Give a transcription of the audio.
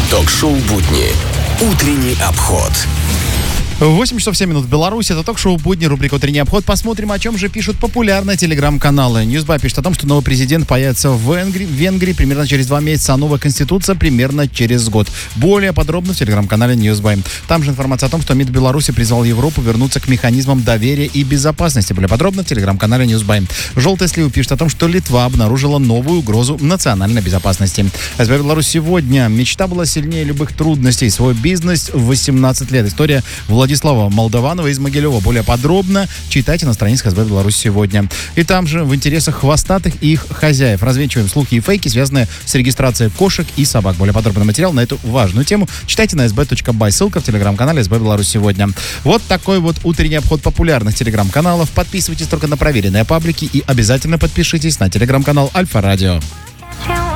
Ток-шоу «Будни». Утренний обход. 8 часов 7 минут в Беларуси. Это ток-шоу «Будни», рубрика «Утренний обход». Посмотрим, о чем же пишут популярные телеграм-каналы. Ньюсбай пишет о том, что новый президент появится в Венгрии примерно через 2 месяца, а новая конституция примерно через год. Более подробно в телеграм-канале Ньюсбай. Там же информация о том, что МИД Беларуси призвал Европу вернуться к механизмам доверия и безопасности. Более подробно в телеграм-канале Ньюсбай. Желтая слива пишет о том, что Литва обнаружила новую угрозу национальной безопасности. СБ Беларусь сегодня. Мечта была сильнее любых трудностей. Свой бизнес в 18 лет. История Владислава Молдованова из Могилева. Более подробно читайте на страницах СБ Беларусь сегодня. И там же в интересах хвостатых и их хозяев развенчиваем слухи и фейки, связанные с регистрацией кошек и собак. Более подробный материал на эту важную тему читайте на sb.by. Ссылка в телеграм-канале СБ Беларусь сегодня. Вот такой вот утренний обход популярных телеграм-каналов. Подписывайтесь только на проверенные паблики и обязательно подпишитесь на телеграм-канал Альфа Радио.